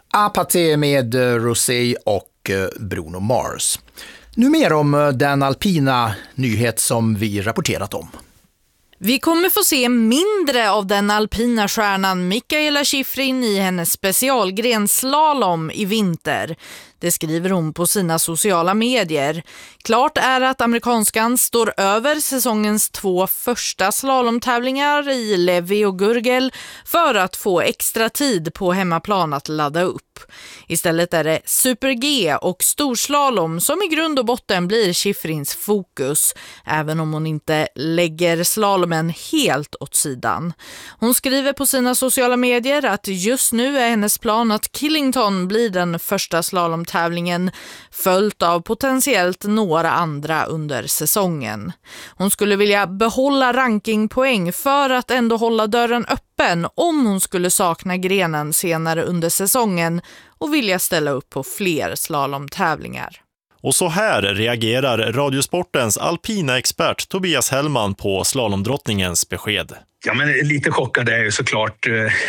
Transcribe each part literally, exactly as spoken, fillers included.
Apaté med Rosé och Bruno Mars. Nu mer om den alpina nyhet som vi rapporterat om. Vi kommer få se mindre av den alpina stjärnan Mikaela Shiffrin i hennes specialgren slalom i vinter. Det skriver hon på sina sociala medier. Klart är att amerikanskan står över säsongens två första slalomtävlingar i Levi och Gurgel för att få extra tid på hemmaplan att ladda upp. Istället är det Super-G och storslalom som i grund och botten blir Shiffrins fokus, även om hon inte lägger slalomen helt åt sidan. Hon skriver på sina sociala medier att just nu är hennes plan att Killington blir den första slalomtävlingen, följt av potentiellt några andra under säsongen. Hon skulle vilja behålla rankingpoäng för att ändå hålla dörren öppen om hon skulle sakna grenen senare under säsongen och vilja ställa upp på fler slalomtävlingar. Och så här reagerar Radiosportens alpina expert Tobias Hellman på slalomdrottningens besked. Ja, men lite chockad är ju såklart.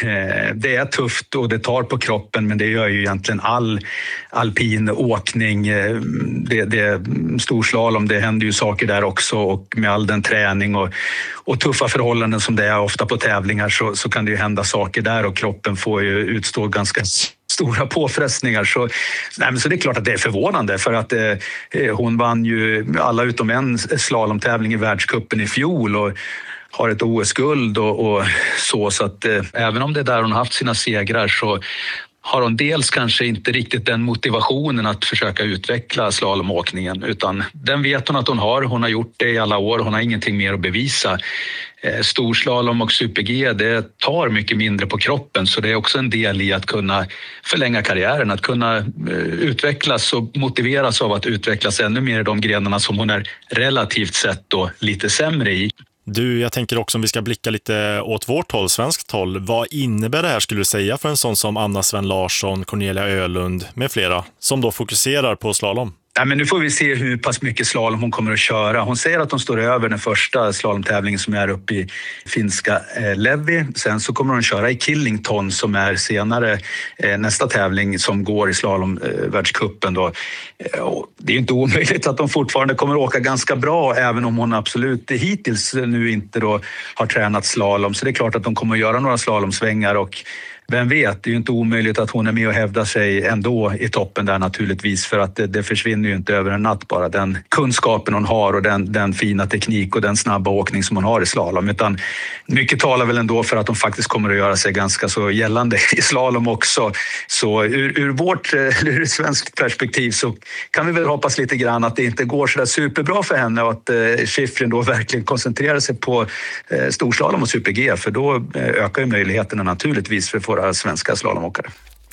Det är tufft och det tar på kroppen, men det gör ju egentligen all alpin åkning. Det, det storslalom, det händer ju saker där också, och med all den träning och, och tuffa förhållanden som det är ofta på tävlingar så, så kan det ju hända saker där, och kroppen får ju utstå ganska stora påfrestningar. Så, nej, men så det är klart att det är förvånande, för att eh, hon vann ju alla utom en slalomtävling i världscupen i fjol och har ett O S-guld och, och så, så att eh, även om det är där hon har haft sina segrar så har hon dels kanske inte riktigt den motivationen att försöka utveckla slalomåkningen, utan den vet hon att hon har. Hon har gjort det i alla år, hon har ingenting mer att bevisa. Eh, storslalom och Super-G, det tar mycket mindre på kroppen, så det är också en del i att kunna förlänga karriären, att kunna eh, utvecklas och motiveras av att utvecklas ännu mer i de grenarna som hon är relativt sett då lite sämre i. Du, jag tänker också om vi ska blicka lite åt vårt håll, svenskt håll. Vad innebär det här, skulle du säga, för en sån som Anna Sven Larsson, Cornelia Ölund med flera, som då fokuserar på slalom? Ja, men nu får vi se hur pass mycket slalom hon kommer att köra. Hon säger att hon står över den första slalomtävlingen som är uppe i finska eh, Levi. Sen så kommer hon köra i Killington som är senare eh, nästa tävling som går i slalomvärldscupen då. Eh, och det är ju inte omöjligt att hon fortfarande kommer att åka ganska bra, även om hon absolut hittills nu inte då har tränat slalom. Så det är klart att de kommer att göra några slalomsvängar, och vem vet, det är ju inte omöjligt att hon är med och hävdar sig ändå i toppen där naturligtvis, för att det, det försvinner ju inte över en natt bara, den kunskapen hon har och den, den fina teknik och den snabba åkning som hon har i slalom, utan mycket talar väl ändå för att hon faktiskt kommer att göra sig ganska så gällande i slalom också. Så ur, ur vårt, ur ett svenskt perspektiv så kan vi väl hoppas lite grann att det inte går så där superbra för henne och att eh, Shiffrin då verkligen koncentrerar sig på eh, storslalom och Super-G, för då eh, ökar ju möjligheterna naturligtvis för våra svenska slalomåkare.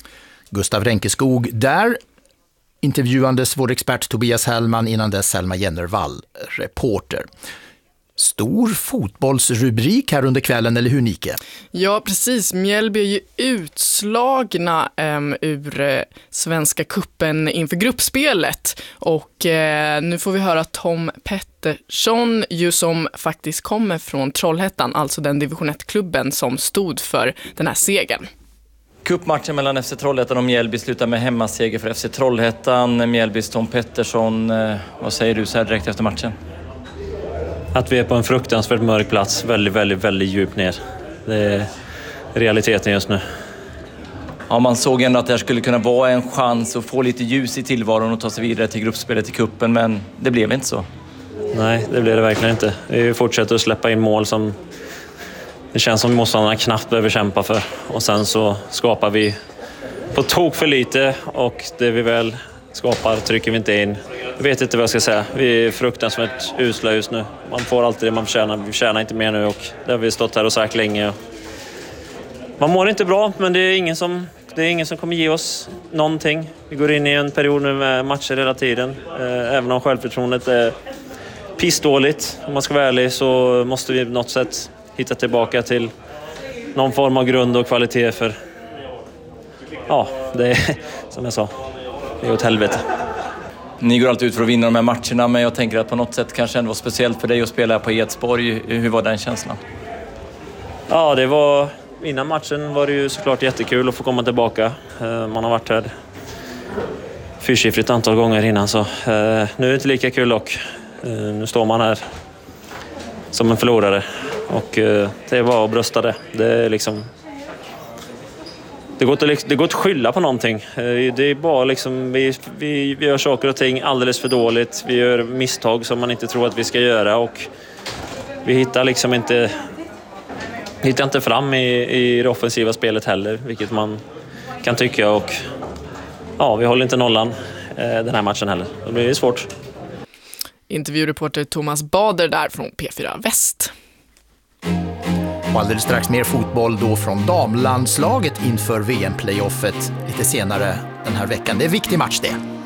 Gustav Renkeskog där, intervjuandes vår expert Tobias Hellman, innan dess Selma Jennervall, reporter. Stor fotbollsrubrik här under kvällen, eller hur, Nike? Ja, precis. Mjällby är ju utslagna um, ur uh, Svenska kuppen inför gruppspelet. Och uh, nu får vi höra Tom Pettersson, ju som faktiskt kommer från Trollhättan, alltså den division ett-klubben som stod för den här segern. Cupmatchen mellan F C Trollhättan och Mjällby slutar med hemmaseger för F C Trollhättan. Mjällbys Tom Pettersson, uh, vad säger du så här direkt efter matchen? Att vi är på en fruktansvärt mörk plats, väldigt, väldigt, väldigt djupt ner. Det är realiteten just nu. Ja, man såg ändå att det här skulle kunna vara en chans att få lite ljus i tillvaron och ta sig vidare till gruppspelet i kuppen, men det blev inte så. Nej, det blev det verkligen inte. Vi fortsätter att släppa in mål som det känns som motståndarna knappt behöver kämpa för. Och sen så skapar vi på tok för lite, och det vi väl skapar trycker vi inte in. Jag vet inte vad jag ska säga. Vi är fruktansvärt usla just nu. Man får alltid det man förtjänar. Vi förtjänar inte mer nu, och det har vi stått här och sagt länge. Man mår inte bra, men det är ingen som, det är ingen som kommer ge oss någonting. Vi går in i en period nu med matcher hela tiden. Även om självförtroendet är pissdåligt, om man ska vara ärlig, så måste vi på något sätt hitta tillbaka till någon form av grund och kvalitet, för ja, det är som jag sa, det är åt helvete. Ni går alltid ut för att vinna de här matcherna, men jag tänker att på något sätt kanske ändå var speciellt för dig att spela på Edsborg. Hur var den känslan? Ja, det var, innan matchen var det ju såklart jättekul att få komma tillbaka. Man har varit här fyrsiffrigt antal gånger innan, så nu är det inte lika kul dock. Nu står man här som en förlorare och det är bara att brösta det. Det är liksom... Det går, inte, det går inte att skylla på någonting. Det är bara liksom, vi, vi, vi gör saker och ting alldeles för dåligt. Vi gör misstag som man inte tror att vi ska göra och vi hittar liksom inte, hittar inte fram i, i det offensiva spelet heller, vilket man kan tycka. Och ja, vi håller inte nollan den här matchen heller. Det blir svårt. Intervjureporter Thomas Bader där från P fyra Väst. Och alldeles strax mer fotboll då från damlandslaget inför V M-playoffet lite senare den här veckan. Det är en viktig match det.